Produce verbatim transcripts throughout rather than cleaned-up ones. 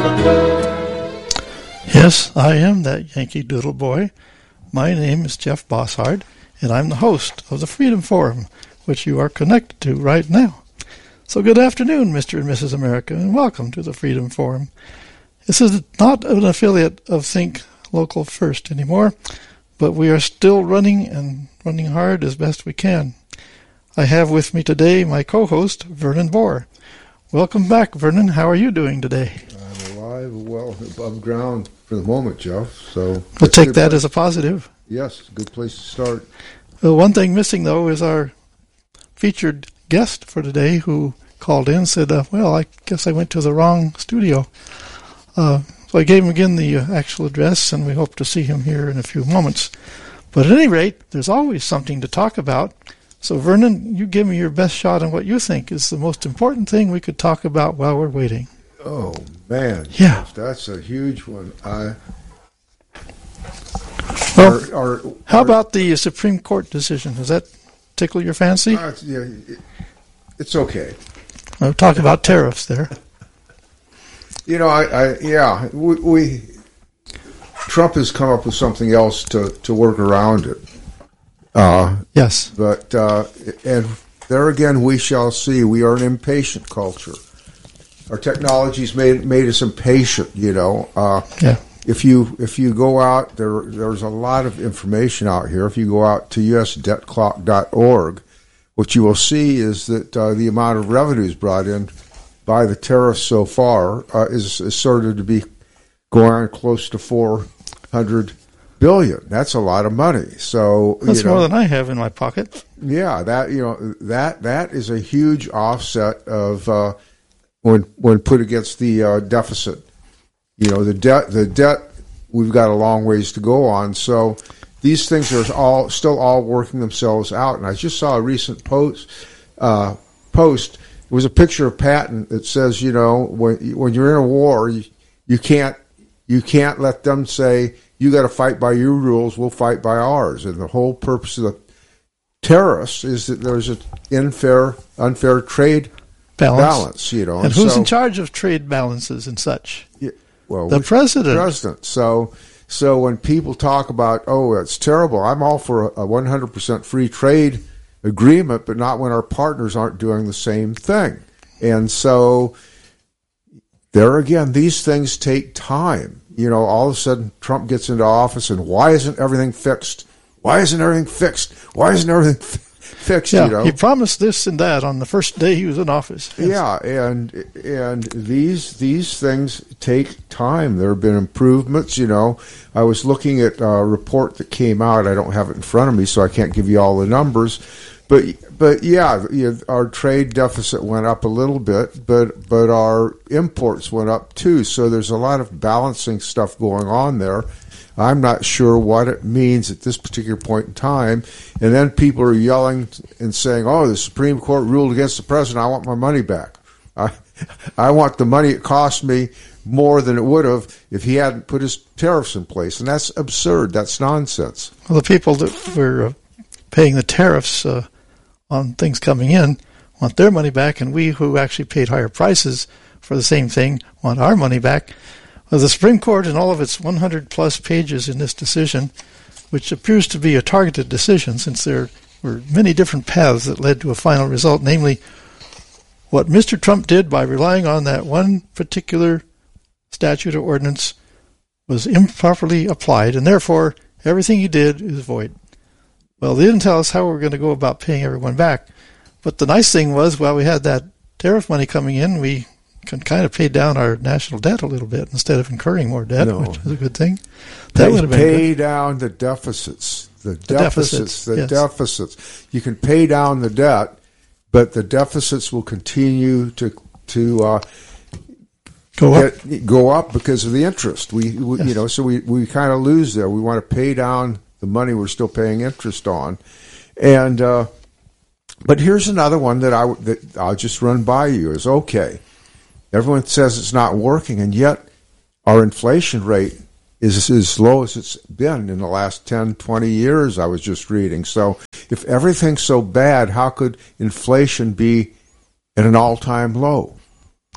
Yes, I am that Yankee Doodle boy. My name is Jeff Bosshard, and I'm the host of the Freedom Forum, which you are connected to right now. So good afternoon, Mister and Missus America, and welcome to the Freedom Forum. This is not an affiliate of Think Local First anymore, but we are still running and running hard as best we can. I have with me today my co-host, Vernon Bohr. Welcome back, Vernon. How are you doing today? I'm alive, well above ground for the moment, Jeff. So we'll take that as a positive. Yes, good place to start. Well, one thing missing, though, is our featured guest for today who called in and said, uh, well, I guess I went to the wrong studio. Uh, so I gave him again the uh, actual address, and we hope to see him here in a few moments. But at any rate, there's always something to talk about. So, Vernon, you give me your best shot on what you think is the most important thing we could talk about while we're waiting. Oh, man. Yeah. That's a huge one. I, well, our, our, how our, about the Supreme Court decision? Does that tickle your fancy? Uh, yeah, it, it's okay. We'll talk about tariffs there. You know, I, I yeah, we, we Trump has come up with something else to, to work around it. Uh, yes. But, uh, and there again, we shall see. We are an impatient culture. Our technology's made made us impatient, you know. Uh, yeah. If you if you go out, there there's a lot of information out here. If you go out to U S debt clock dot org, what you will see is that uh, the amount of revenues brought in by the tariffs so far uh, is, is sorted to be going on close to four hundred billion. That's a lot of money. So that's you know, more than I have in my pocket. Yeah, that you know that that is a huge offset of uh, when when put against the uh, deficit. You know, the debt the debt we've got a long ways to go on. So these things are all still all working themselves out. And I just saw a recent post uh, post. It was a picture of Patton that says, you know, when when you're in a war, you, you can't you can't let them say, you got to fight by your rules, we'll fight by ours. And the whole purpose of the tariffs is that there's an unfair, unfair trade balance, balance you know. And, and who's so, in charge of trade balances and such? Yeah, well, the president. President. So, so when people talk about, oh, it's terrible, I'm all for a one hundred percent free trade agreement, but not when our partners aren't doing the same thing. And so, there again, these things take time. You know, all of a sudden Trump gets into office, and why isn't everything fixed? Why isn't everything fixed? Why isn't everything f- fixed? Yeah, you know, he promised this and that on the first day he was in office. Yes. Yeah, and and these these things take time. There have been improvements. You know, I was looking at a report that came out. I don't have it in front of me, so I can't give you all the numbers. But but yeah, our trade deficit went up a little bit, but but our imports went up too. So there's a lot of balancing stuff going on there. I'm not sure what it means at this particular point in time. And then people are yelling and saying, "Oh, the Supreme Court ruled against the president. I want my money back. I I want the money it cost me more than it would have if he hadn't put his tariffs in place." And that's absurd. That's nonsense. Well, the people that were uh, paying the tariffs Uh on things coming in want their money back, and we who actually paid higher prices for the same thing want our money back. Well, the Supreme Court, in all of its one hundred plus pages in this decision, which appears to be a targeted decision since there were many different paths that led to a final result, namely what Mister Trump did by relying on that one particular statute or ordinance was improperly applied, and therefore everything he did is void. Well, they didn't tell us how we were going to go about paying everyone back. But the nice thing was, while we had that tariff money coming in, we could kind of pay down our national debt a little bit instead of incurring more debt, no. which was a good thing. That pay, would have been pay good. down the deficits. The, the deficits. deficits. The yes. deficits. You can pay down the debt, but the deficits will continue to to uh, go up. Get, go up because of the interest. We, we yes. you know, so we, we kind of lose there. We want to pay down the money we're still paying interest on, and uh, but here's another one that I that I'll just run by you. Is okay. Everyone says it's not working, and yet our inflation rate is as low as it's been in the last ten, twenty years, I was just reading. So if everything's so bad, how could inflation be at an all-time low?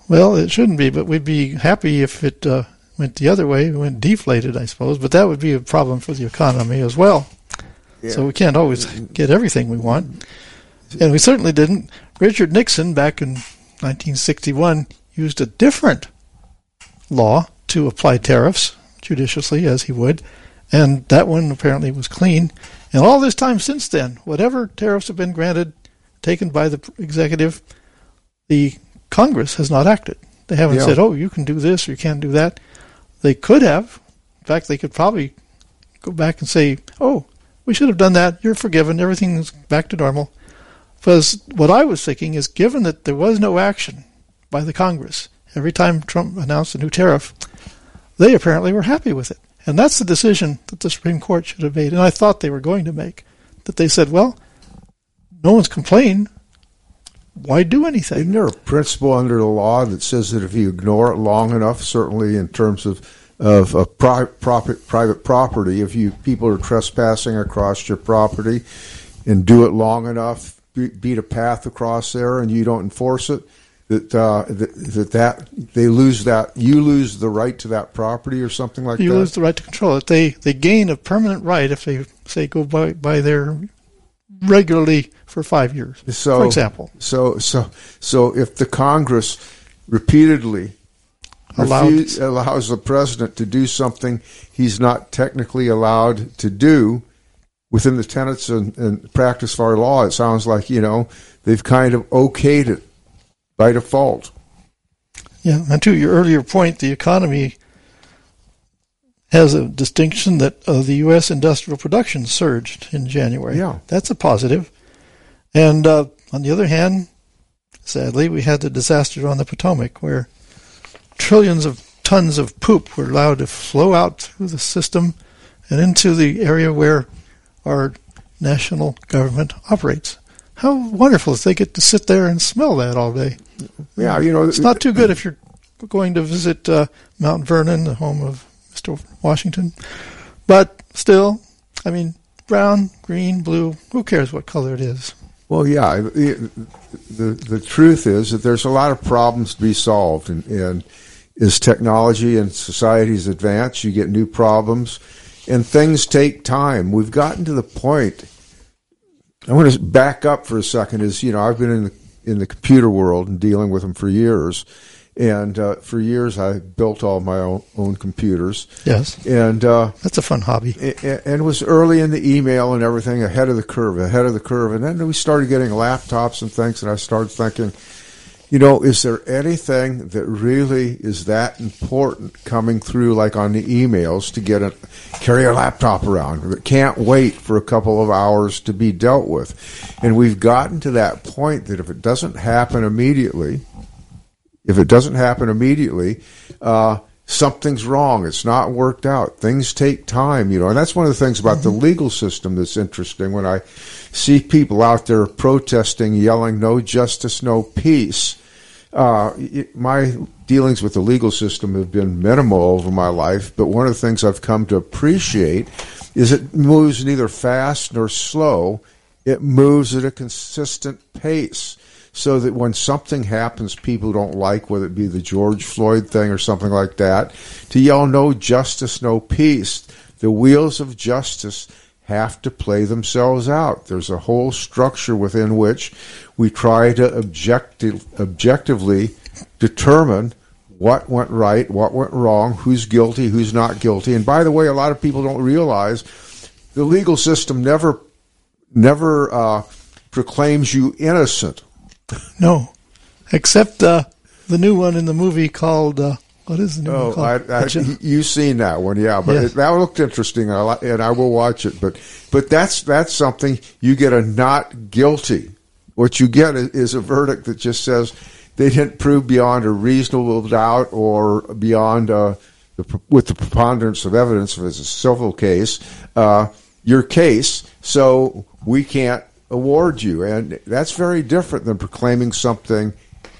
Well, it shouldn't be, but we'd be happy if it uh, went the other way, went deflated, I suppose. But that would be a problem for the economy as well. Yeah. So we can't always get everything we want. And we certainly didn't. Richard Nixon, back in nineteen sixty-one, used a different law to apply tariffs judiciously, as he would. And that one apparently was clean. And all this time since then, whatever tariffs have been granted, taken by the executive, the Congress has not acted. They haven't yeah. said, oh, you can do this or you can't do that. They could have. In fact, they could probably go back and say, oh, we should have done that. You're forgiven. Everything's back to normal. Because what I was thinking is, given that there was no action by the Congress, every time Trump announced a new tariff, they apparently were happy with it. And that's the decision that the Supreme Court should have made, and I thought they were going to make. That they said, well, no one's complained. Why do anything? Isn't there a principle under the law that says that if you ignore it long enough, certainly in terms of of a pri- private private property, if you people are trespassing across your property and do it long enough, beat a path across there, and you don't enforce it, that uh, that, that that they lose that you lose the right to that property or something like you that. You lose the right to control it. They they gain a permanent right if they say go by by there regularly for five years, so, for example. So so so if the Congress repeatedly refuse, allows the president to do something he's not technically allowed to do within the tenets and, and practice of our law, it sounds like, you know, they've kind of okayed it by default. Yeah, and to your earlier point, the economy has a distinction that uh, the U S industrial production surged in January. Yeah. That's a positive. And uh, on the other hand, sadly, we had the disaster on the Potomac where trillions of tons of poop were allowed to flow out through the system and into the area where our national government operates. How wonderful if they get to sit there and smell that all day. Yeah, you know, it's not too good if you're going to visit uh, Mount Vernon, the home of Mister Washington. But still, I mean, brown, green, blue, who cares what color it is? Well, yeah, the, the, the truth is that there's a lot of problems to be solved. And, and as technology and societies advance, you get new problems, and things take time. We've gotten to the point. I want to back up for a second. Is you know I've been in the in the computer world and dealing with them for years, and uh, for years I built all my own, own computers. Yes, and uh, that's a fun hobby. And, and it was early in the email and everything, ahead of the curve, ahead of the curve. And then we started getting laptops and things, and I started thinking, you know, is there anything that really is that important coming through, like on the emails, to get a carry a laptop around that can't wait for a couple of hours to be dealt with? And we've gotten to that point that if it doesn't happen immediately, if it doesn't happen immediately, uh, something's wrong. It's not worked out. Things take time, you know. And that's one of the things about mm-hmm. the legal system that's interesting. When I see people out there protesting, yelling, "No justice, no peace," Uh, it, my dealings with the legal system have been minimal over my life, but one of the things I've come to appreciate is it moves neither fast nor slow. It moves at a consistent pace, so that when something happens people don't like, whether it be the George Floyd thing or something like that, to yell, "No justice, no peace." The wheels of justice have to play themselves out. There's a whole structure within which we try to objective, objectively determine what went right, what went wrong, who's guilty, who's not guilty. And by the way, a lot of people don't realize the legal system never never uh, proclaims you innocent. No, except uh, the new one in the movie called... Uh What is the new oh, one called? I, I, you've seen that one, yeah. But yes. it, that looked interesting, and I, and I will watch it. But but that's that's something you get a not guilty. What you get is a verdict that just says they didn't prove beyond a reasonable doubt or beyond uh, the, with the preponderance of evidence, if it's a civil case, uh, your case. So we can't award you, and that's very different than proclaiming something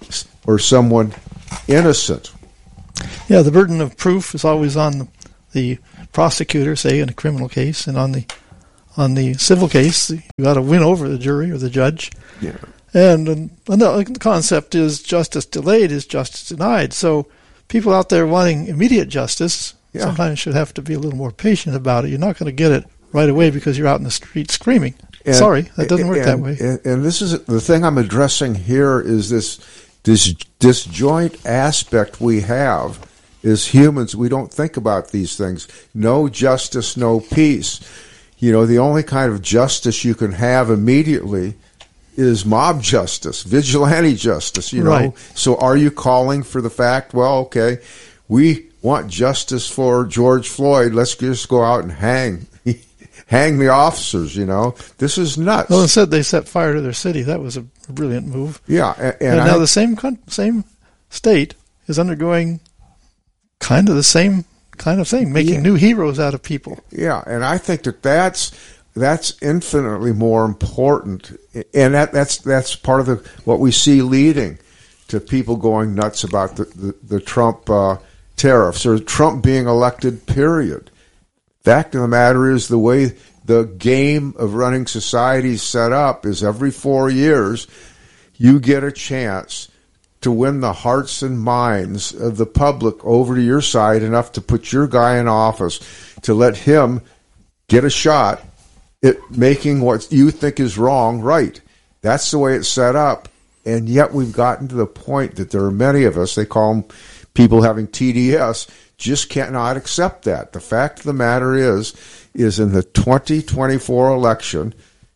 or someone innocent. Yeah, the burden of proof is always on the, the prosecutor, say, in a criminal case, and on the on the civil case, you got to win over the jury or the judge. Yeah. And another concept is justice delayed is justice denied. So people out there wanting immediate justice yeah. sometimes should have to be a little more patient about it. You're not going to get it right away because you're out in the street screaming. And, Sorry, that doesn't work and, that way. And, and this is the thing I'm addressing here is this this disjoint aspect we have as humans. We don't think about these things. No justice, no peace. You know, the only kind of justice you can have immediately is mob justice, vigilante justice, you know. Right. So are you calling for the fact, well, okay, we want justice for George Floyd, let's just go out and hang hang the officers, you know. This is nuts. Well, instead they set fire to their city. That was a brilliant move. Yeah. And, and, and now I, the same same state is undergoing kind of the same kind of thing, making yeah. new heroes out of people. Yeah, and I think that that's that's infinitely more important, and that that's that's part of the what we see leading to people going nuts about the the, the Trump uh, tariffs or Trump being elected. Period. Fact of the matter is, the way the game of running society is set up is every four years you get a chance to win the hearts and minds of the public over to your side enough to put your guy in office, to let him get a shot at making what you think is wrong right. That's the way it's set up. And yet we've gotten to the point that there are many of us, they call them people having T D S, just cannot accept that. The fact of the matter is, is in the twenty twenty-four election,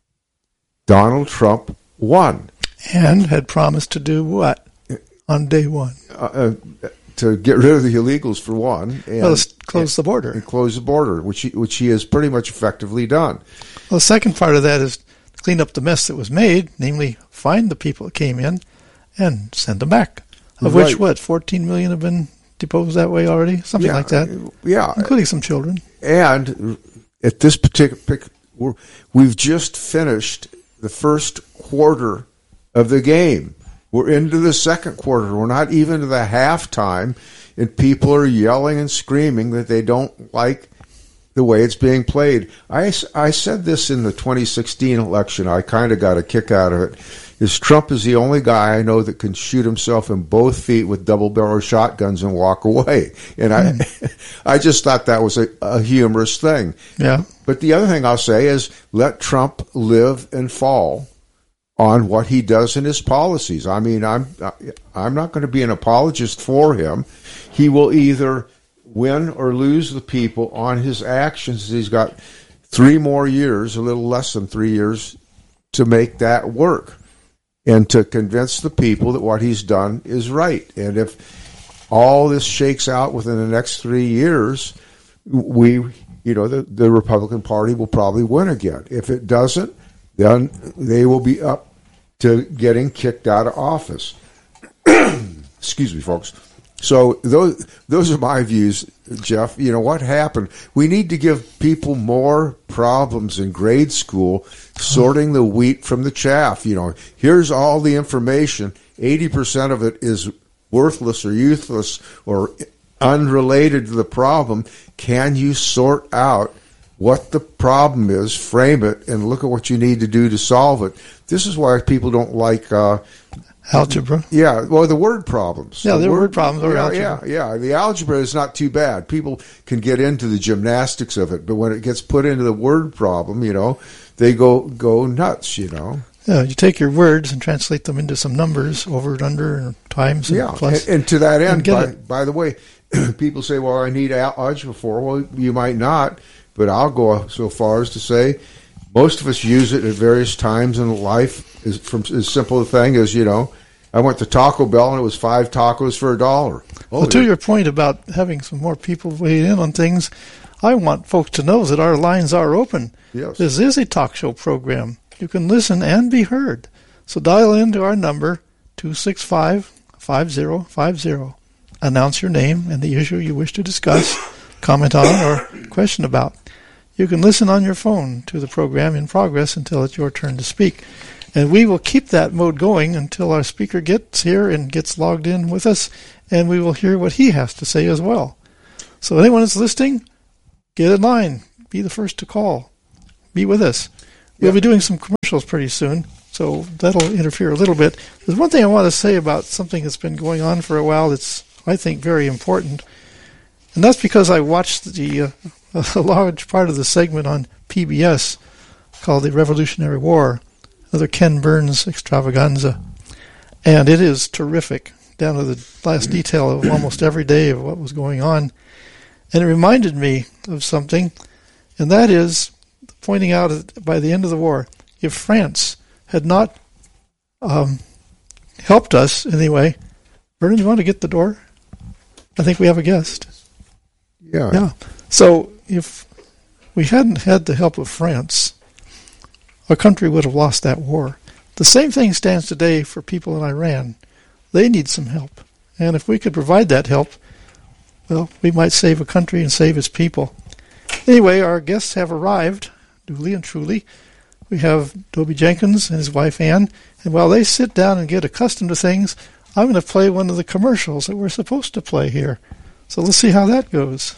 Donald Trump won. And had promised to do what? On day one. Uh, uh, to get rid of the illegals, for one. And, well, let's close the border. And close the border, which he, which he has pretty much effectively done. Well, the second part of that is to clean up the mess that was made, namely find the people that came in and send them back. Of right. which, what, fourteen million have been deposed that way already? Something yeah, like that. Yeah. Including some children. And at this particular, we're, we've just finished the first quarter of the game. We're into the second quarter. We're not even to the halftime, and people are yelling and screaming that they don't like the way it's being played. I, I said this in the twenty sixteen election. I kind of got a kick out of it. Is Trump is the only guy I know that can shoot himself in both feet with double-barrel shotguns and walk away. And I, mm. I just thought that was a, a humorous thing. Yeah. But the other thing I'll say is let Trump live and fall on what he does in his policies. I mean, I'm I'm not going to be an apologist for him. He will either win or lose the people on his actions. He's got three more years, a little less than three years, to make that work and to convince the people that what he's done is right. And if all this shakes out within the next three years, we, you know, the, the Republican Party will probably win again. If it doesn't, then they will be up to getting kicked out of office. Excuse me, folks. So those those are my views, Jeff. You know, what happened? We need to give people more problems in grade school, sorting the wheat from the chaff. You know, here's all the information. eighty percent of it is worthless or useless or unrelated to the problem. Can you sort out what the problem is, frame it, and look at what you need to do to solve it? This is why people don't like uh, algebra. Yeah, well, the word problems. Yeah, the there are word, word problems or yeah, algebra. Yeah, yeah. The algebra is not too bad. People can get into the gymnastics of it, but when it gets put into the word problem, you know, they go go nuts, you know. Yeah, you take your words and translate them into some numbers, over and under, and times and yeah. plus. And, and to that end, by, it. by the way, people say, well, I need al- algebra for. Well, you might not, but I'll go so far as to say most of us use it at various times in life. Is from as simple a thing as, you know, I went to Taco Bell and it was five tacos for a dollar. Oh, well, to your point about having some more people weigh in on things, I want folks to know that our lines are open. Yes. This is a talk show program. You can listen and be heard. So dial in to our number, two six five, five zero five zero. Announce your name and the issue you wish to discuss, comment on, or question about. You can listen on your phone to the program in progress until it's your turn to speak. And we will keep that mode going until our speaker gets here and gets logged in with us, and we will hear what he has to say as well. So anyone that's listening, get in line. Be the first to call. Be with us. We'll yep. be doing some commercials pretty soon. so that'll interfere a little bit. There's one thing I want to say about something that's been going on for a while that's, I think, very important, and that's because I watched the uh, a large part of the segment on P B S called The Revolutionary War, another Ken Burns extravaganza, and it is terrific, down to the last detail of almost every day of what was going on. And it reminded me of something, and that is pointing out that by the end of the war, if France had not um, helped us anyway. Vernon, you want to get the door? I think we have a guest. Yeah. Yeah. So if we hadn't had the help of France, our country would have lost that war. The same thing stands today for people in Iran. They need some help. And if we could provide that help, well, we might save a country and save its people. Anyway, our guests have arrived, duly and truly. We have Dobie Jenkins and his wife Ann, and while they sit down and get accustomed to things, I'm going to play one of the commercials that we're supposed to play here. So let's see how that goes.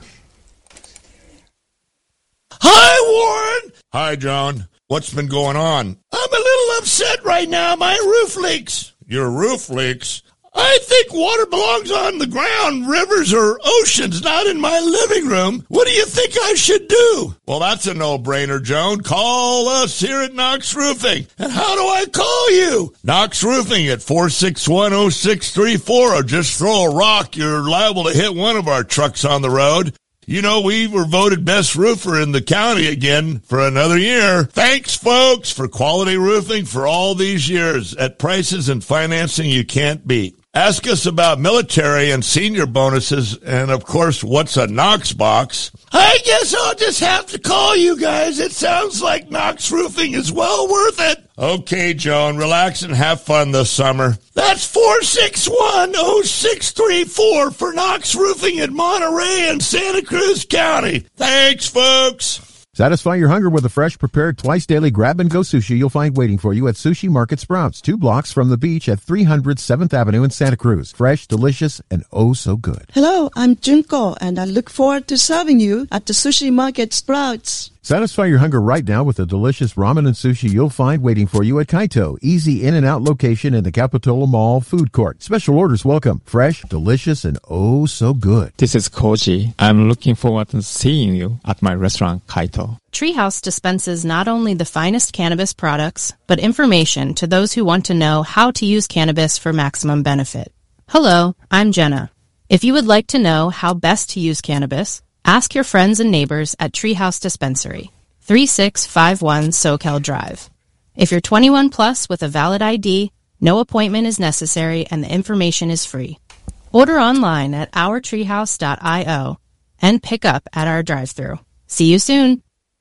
Hi, Warren! Hi, John. What's been going on? I'm a little upset right now. My roof leaks. Your roof leaks? I think water belongs on the ground, rivers or oceans, not in my living room. What do you think I should do? Well, that's a no-brainer, Joan. Call us here at Knox Roofing. And how do I call you? Knox Roofing at four six one, oh six three four, or just throw a rock. You're liable to hit one of our trucks on the road. You know, we were voted best roofer in the county again for another year. Thanks, folks, for quality roofing for all these years at prices and financing you can't beat. Ask us about military and senior bonuses, and, of course, what's a Knox box? I guess I'll just have to call you guys. It sounds like Knox Roofing is well worth it. Okay, Joan, relax and have fun this summer. That's four six one, oh six three four for Knox Roofing in Monterey and Santa Cruz County. Thanks, folks. Satisfy your hunger with a fresh, prepared, twice-daily grab-and-go sushi you'll find waiting for you at Sushi Market Sprouts, two blocks from the beach at three hundred seventh Avenue in Santa Cruz. Fresh, delicious, and oh so good. Hello, I'm Junko, and I look forward to serving you at the Sushi Market Sprouts. Satisfy your hunger right now with the delicious ramen and sushi you'll find waiting for you at Kaito. Easy in and out location in the Capitola Mall food court. Special orders welcome. Fresh, delicious, and oh so good. This is Koji. I'm looking forward to seeing you at my restaurant, Kaito. Treehouse dispenses not only the finest cannabis products, but information to those who want to know how to use cannabis for maximum benefit. Hello, I'm Jenna. If you would like to know how best to use cannabis, ask your friends and neighbors at Treehouse Dispensary, thirty-six fifty-one SoCal Drive. If you're twenty-one plus with a valid I D, no appointment is necessary and the information is free. Order online at our treehouse dot io and pick up at our drive-thru. See you soon.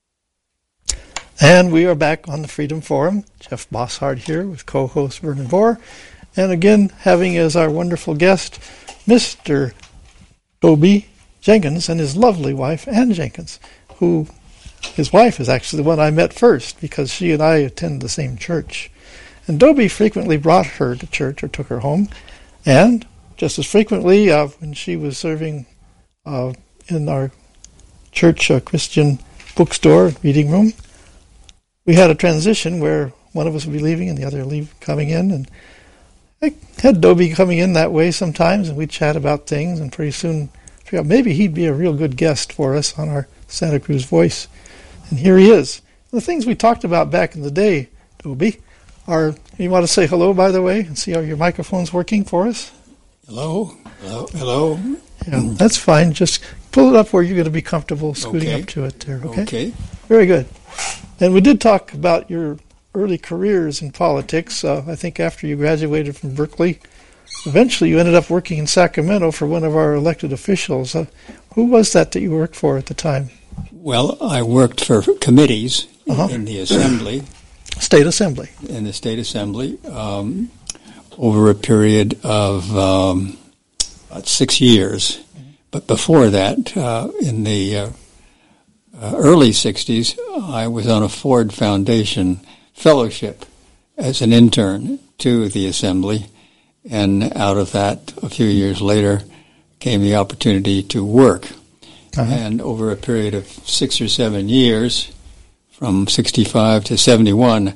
And we are back on the Freedom Forum. Jeff Bosshard here with co-host Vernon Vore. And again, having as our wonderful guest, Mister Dobie Jenkins and his lovely wife, Ann Jenkins, who his wife is actually the one I met first because she and I attend the same church. And Dobie frequently brought her to church or took her home. And just as frequently, uh, when she was serving uh, in our church uh, Christian bookstore reading room, we had a transition where one of us would be leaving and the other leave coming in. And I had Dobie coming in that way sometimes, and we'd chat about things, and pretty soon figure out maybe he'd be a real good guest for us on our Santa Cruz Voice. And here he is. The things we talked about back in the day, Dobie, are, you want to say hello, by the way, and see how your microphone's working for us? Hello? Hello? Hello? Yeah, that's fine. Just pull it up where you're going to be comfortable scooting Okay. up to it there, okay? Okay. Very good. And we did talk about your early careers in politics. Uh, I think after you graduated from Berkeley, eventually you ended up working in Sacramento for one of our elected officials. Uh, who was that that you worked for at the time? Well, I worked for committees Uh-huh. in the Assembly, State Assembly. in the State Assembly, um, over a period of um, about six years. But before that, uh, in the uh, uh, early sixties, I was on a Ford Foundation fellowship as an intern to the Assembly. And out of that, a few years later, came the opportunity to work. Uh-huh. And over a period of six or seven years, from sixty-five to seventy-one,